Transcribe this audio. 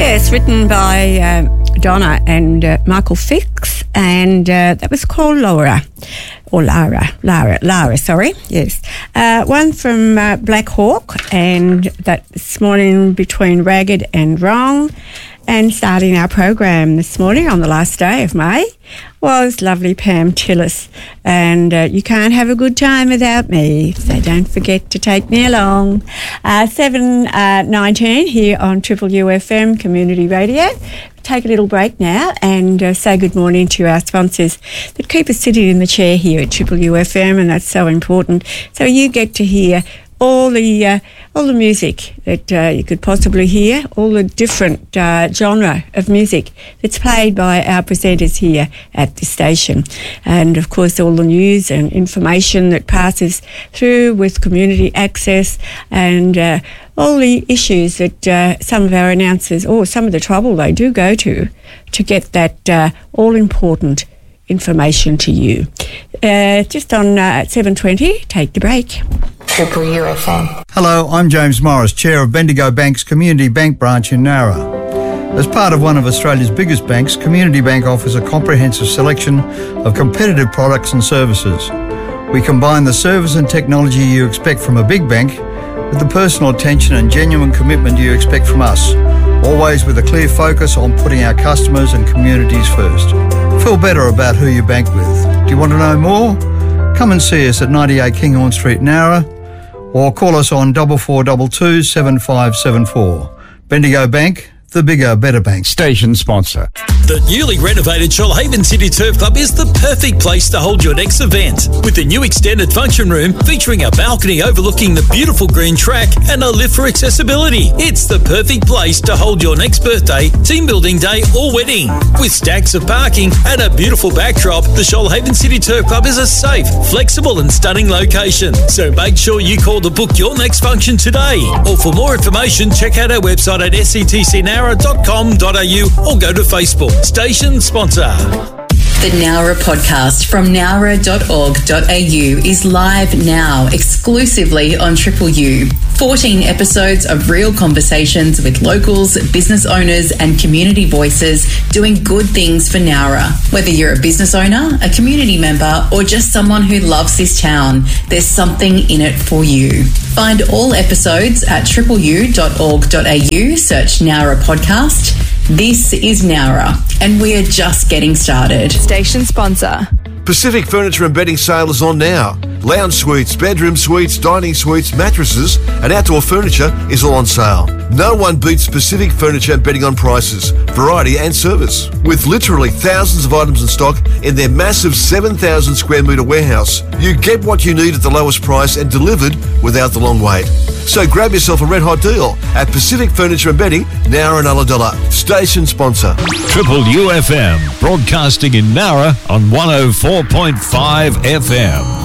Yes, written by Donna and Michael Fix, and that was called Lara, sorry, yes. One from Black Hawk, and that this morning between Ragged and Wrong. And starting our program this morning on the last day of May was lovely Pam Tillis. And you can't have a good time without me, so don't forget to take me along. 7:19 here on Triple UFM Community Radio. Take a little break now and say good morning to our sponsors that keep us sitting in the chair here at Triple UFM, and that's so important. So you get to hear all the music that you could possibly hear, all the different genre of music that's played by our presenters here at the station. And, of course, all the news and information that passes through with community access and all the issues that some of our announcers, or some of the trouble they do go to get that all-important information to you. Just on 7:20, take the break. Triple UFM. Hello, I'm James Morris, Chair of Bendigo Bank's Community Bank branch in Nowra. As part of one of Australia's biggest banks, Community Bank offers a comprehensive selection of competitive products and services. We combine the service and technology you expect from a big bank with the personal attention and genuine commitment you expect from us, always with a clear focus on putting our customers and communities first. Feel better about who you bank with. Do you want to know more? Come and see us at 98 Kinghorn Street, Nowra, or call us on 4422 7574. Bendigo Bank, the bigger, better bank. Station sponsor. The newly renovated Shoalhaven City Turf Club is the perfect place to hold your next event. With the new extended function room featuring a balcony overlooking the beautiful green track and a lift for accessibility. It's the perfect place to hold your next birthday, team building day or wedding. With stacks of parking and a beautiful backdrop, the Shoalhaven City Turf Club is a safe, flexible and stunning location. So make sure you call to book your next function today. Or for more information, check out our website at sctcnowra.com.au or go to Facebook. Station sponsor. The Nowra podcast from nowra.org.au is live now, exclusively on Triple U. 14 episodes of real conversations with locals, business owners and community voices doing good things for Nowra. Whether you're a business owner, a community member or just someone who loves this town, there's something in it for you. Find all episodes at tripleu.org.au, search Nowra podcast. This is Nowra, and we are just getting started. Station sponsor. Pacific Furniture and Bedding sale is on now. Lounge suites, bedroom suites, dining suites, mattresses and outdoor furniture is all on sale. No one beats Pacific Furniture and Bedding on prices, variety and service. With literally thousands of items in stock in their massive 7,000 square metre warehouse, you get what you need at the lowest price and delivered without the long wait. So grab yourself a red hot deal at Pacific Furniture and Bedding, Nowra and Ulladulla. Station sponsor. Triple UFM, broadcasting in Nowra on 104.5 FM.